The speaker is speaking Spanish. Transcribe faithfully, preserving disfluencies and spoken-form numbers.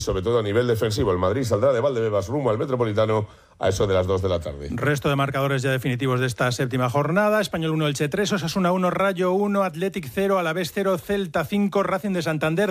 Sobre todo a nivel defensivo, el Madrid saldrá de Valdebebas rumbo al Metropolitano a eso de las dos de la tarde. Resto de marcadores ya definitivos de esta séptima jornada. Español uno, Elche tres, Osasuna uno, Rayo uno, Athletic cero, Alavés cero, Celta cinco, Racing de Santander